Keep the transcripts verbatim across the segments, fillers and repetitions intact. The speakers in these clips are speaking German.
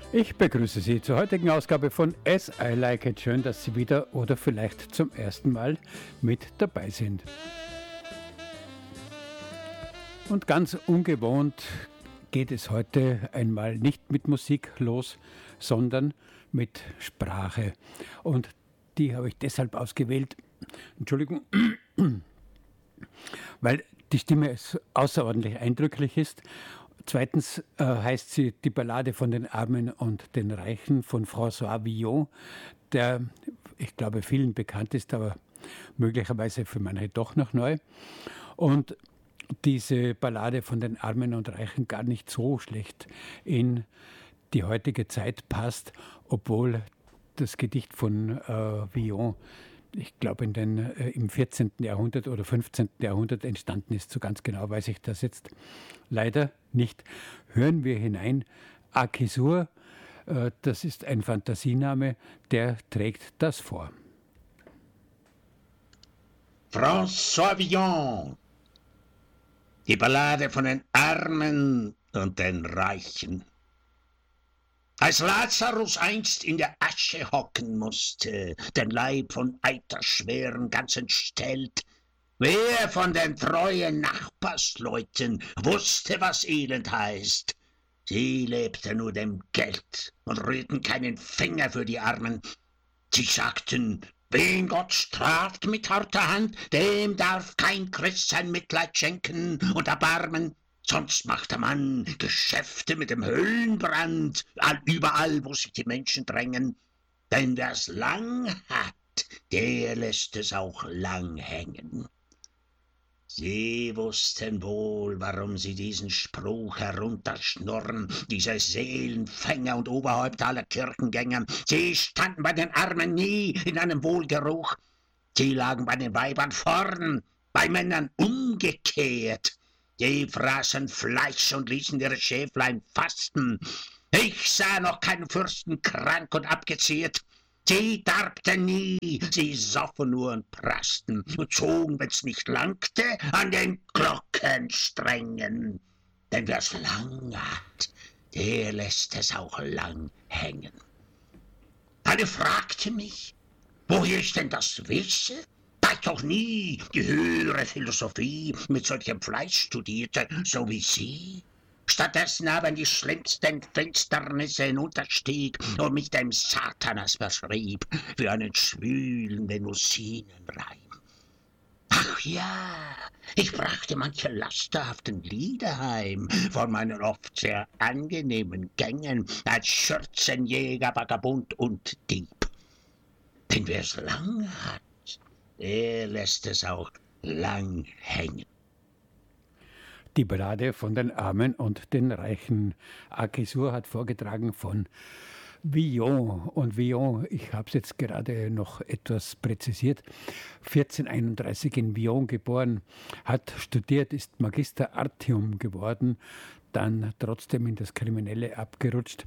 Ich begrüße Sie zur heutigen Ausgabe von As I Like It. Schön, dass Sie wieder oder vielleicht zum ersten Mal mit dabei sind. Und ganz ungewohnt geht es heute einmal nicht mit Musik los, sondern mit Sprache. Und die habe ich deshalb ausgewählt, Entschuldigung, weil die Stimme außerordentlich eindrücklich ist. Zweitens äh, heißt sie Die Ballade von den Armen und den Reichen von François Villon, der, ich glaube, vielen bekannt ist, aber möglicherweise für manche doch noch neu. Und diese Ballade von den Armen und Reichen gar nicht so schlecht in die heutige Zeit passt, obwohl das Gedicht von äh, Villon, ich glaube, in den, äh, im vierzehnten. Jahrhundert oder fünfzehnten. Jahrhundert entstanden ist. So ganz genau weiß ich das jetzt leider nicht. Hören wir hinein. Akisur, äh, das ist ein Fantasiename, der trägt das vor. François Villon, die Ballade von den Armen und den Reichen. Als Lazarus einst in der Asche hocken musste, den Leib von Eiterschweren ganz entstellt, wer von den treuen Nachbarsleuten wusste, was Elend heißt? Sie lebten nur dem Geld und rührten keinen Finger für die Armen. Sie sagten, wen Gott straft mit harter Hand, dem darf kein Christ sein Mitleid schenken und erbarmen. Sonst macht der Mann Geschäfte mit dem Höllenbrand, überall, wo sich die Menschen drängen. Denn wer's lang hat, der lässt es auch lang hängen. Sie wussten wohl, warum sie diesen Spruch herunterschnurren, diese Seelenfänger und Oberhäupter aller Kirchengänger. Sie standen bei den Armen nie in einem Wohlgeruch. Sie lagen bei den Weibern vorn, bei Männern umgekehrt. Die fraßen Fleisch und ließen ihre Schäflein fasten. Ich sah noch keinen Fürsten krank und abgezehrt. Sie darbten nie, sie soffen nur und prasten und zogen, wenn's nicht langte, an den Glockensträngen. Denn wer's lang hat, der lässt es auch lang hängen. Eine fragte mich, woher ich denn das wisse? Da ich doch nie die höhere Philosophie mit solchem Fleiß studierte, so wie Sie. Stattdessen aber in die schlimmsten Finsternisse hinunterstieg und mich dem Satanas verschrieb für einen schwülen Venusinenreim. Ach ja, ich brachte manche lasterhaften Lieder heim von meinen oft sehr angenehmen Gängen als Schürzenjäger, Vagabund und Dieb. Denn wer's lang hat, er lässt es auch lang hängen. Die Ballade von den Armen und den Reichen. Akisur hat vorgetragen von Villon. Und Villon, ich habe es jetzt gerade noch etwas präzisiert, vierzehnhunderteinunddreißig in Villon geboren, hat studiert, ist Magister Artium geworden, dann trotzdem in das Kriminelle abgerutscht,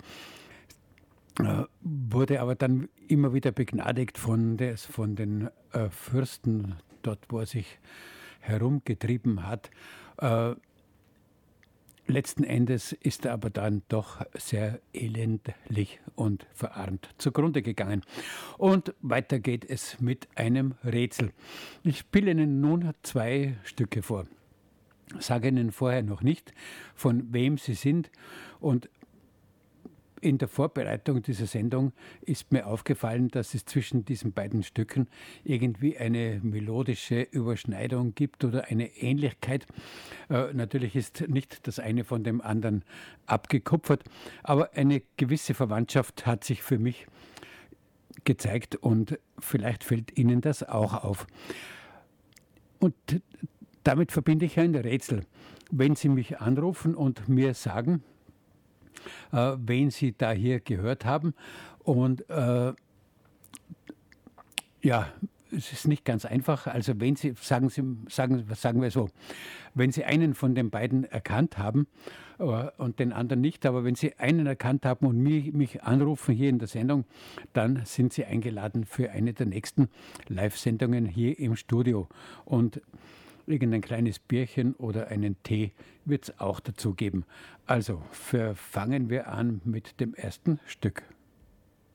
äh, wurde aber dann immer wieder begnadigt von, des, von den äh, Fürsten, dort wo er sich herumgetrieben hat. Äh, Letzten Endes ist er aber dann doch sehr elendlich und verarmt zugrunde gegangen. Und weiter geht es mit einem Rätsel. Ich spiele Ihnen nun zwei Stücke vor. Sage Ihnen vorher noch nicht, von wem sie sind. Und in der Vorbereitung dieser Sendung ist mir aufgefallen, dass es zwischen diesen beiden Stücken irgendwie eine melodische Überschneidung gibt oder eine Ähnlichkeit. Äh, natürlich ist nicht das eine von dem anderen abgekupfert, aber eine gewisse Verwandtschaft hat sich für mich gezeigt und vielleicht fällt Ihnen das auch auf. Und damit verbinde ich ein Rätsel. Wenn Sie mich anrufen und mir sagen, Äh, wen Sie da hier gehört haben. Und äh, ja, es ist nicht ganz einfach. Also wenn Sie, sagen Sie, sagen, sagen wir so, wenn Sie einen von den beiden erkannt haben äh, und den anderen nicht, aber wenn Sie einen erkannt haben und mich, mich anrufen hier in der Sendung, dann sind Sie eingeladen für eine der nächsten Live-Sendungen hier im Studio. Und irgendein kleines Bierchen oder einen Tee wird es auch dazu geben. Also, für, fangen wir an mit dem ersten Stück.